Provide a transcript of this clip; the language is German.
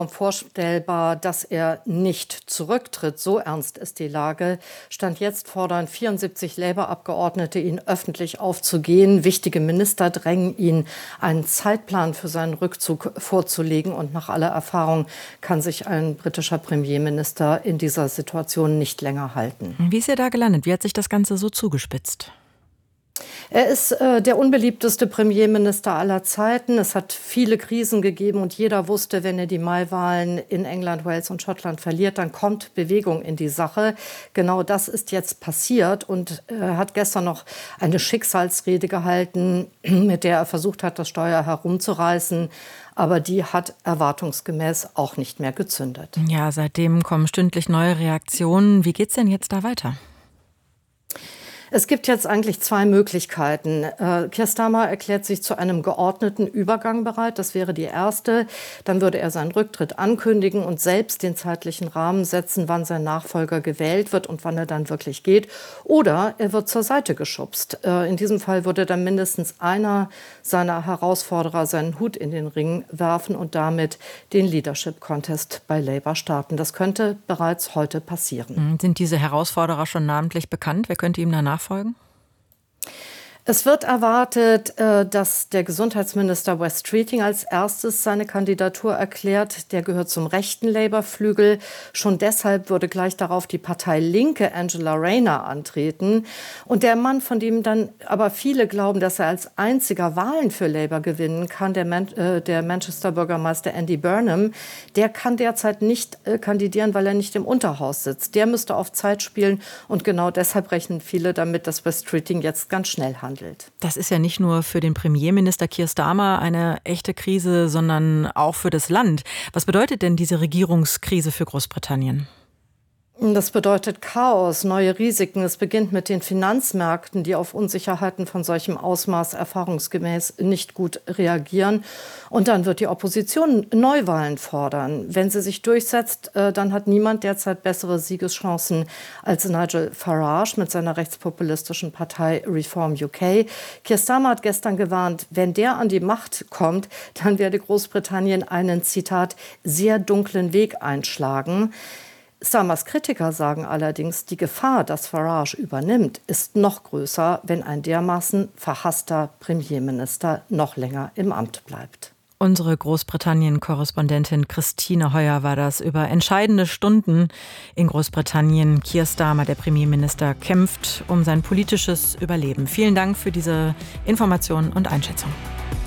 Vorstellbar, dass er nicht zurücktritt. So ernst ist die Lage. Stand jetzt fordern 74 Labour-Abgeordnete, ihn öffentlich aufzugehen. Wichtige Minister drängen ihn, einen Zeitplan für seinen Rückzug vorzulegen. Und nach aller Erfahrung kann sich ein britischer Premierminister in dieser Situation nicht länger halten. Wie ist er da gelandet? Wie hat sich das Ganze so zugespitzt? Er ist der unbeliebteste Premierminister aller Zeiten. Es hat viele Krisen gegeben und jeder wusste, wenn er die Maiwahlen in England, Wales und Schottland verliert, dann kommt Bewegung in die Sache. Genau das ist jetzt passiert und er hat gestern noch eine Schicksalsrede gehalten, mit der er versucht hat, das Steuer herumzureißen. Aber die hat erwartungsgemäß auch nicht mehr gezündet. Ja, seitdem kommen stündlich neue Reaktionen. Wie geht's denn jetzt da weiter? Es gibt jetzt eigentlich zwei Möglichkeiten. Keir Starmer erklärt sich zu einem geordneten Übergang bereit. Das wäre die erste. Dann würde er seinen Rücktritt ankündigen und selbst den zeitlichen Rahmen setzen, wann sein Nachfolger gewählt wird und wann er dann wirklich geht. Oder er wird zur Seite geschubst. In diesem Fall würde dann mindestens einer seiner Herausforderer seinen Hut in den Ring werfen und damit den Leadership-Contest bei Labour starten. Das könnte bereits heute passieren. Sind diese Herausforderer schon namentlich bekannt? Wer könnte ihm danach folgen? Es wird erwartet, dass der Gesundheitsminister Wes Streeting als erstes seine Kandidatur erklärt. Der gehört zum rechten Labour-Flügel. Schon deshalb würde gleich darauf die Partei Linke Angela Rayner antreten. Und der Mann, von dem dann aber viele glauben, dass er als einziger Wahlen für Labour gewinnen kann, der Manchester-Bürgermeister Andy Burnham, der kann derzeit nicht kandidieren, weil er nicht im Unterhaus sitzt. Der müsste auf Zeit spielen und genau deshalb rechnen viele damit, dass Wes Streeting jetzt ganz schnell handelt. Das ist ja nicht nur für den Premierminister Keir Starmer eine echte Krise, sondern auch für das Land. Was bedeutet denn diese Regierungskrise für Großbritannien? Das bedeutet Chaos, neue Risiken. Es beginnt mit den Finanzmärkten, die auf Unsicherheiten von solchem Ausmaß erfahrungsgemäß nicht gut reagieren. Und dann wird die Opposition Neuwahlen fordern. Wenn sie sich durchsetzt, dann hat niemand derzeit bessere Siegeschancen als Nigel Farage mit seiner rechtspopulistischen Partei Reform UK. Keir Starmer hat gestern gewarnt, wenn der an die Macht kommt, dann werde Großbritannien einen, Zitat, sehr dunklen Weg einschlagen. Starmers Kritiker sagen allerdings, die Gefahr, dass Farage übernimmt, ist noch größer, wenn ein dermaßen verhasster Premierminister noch länger im Amt bleibt. Unsere Großbritannien-Korrespondentin Christine Heuer war das über entscheidende Stunden in Großbritannien. Keir Starmer, der Premierminister, kämpft um sein politisches Überleben. Vielen Dank für diese Informationen und Einschätzung.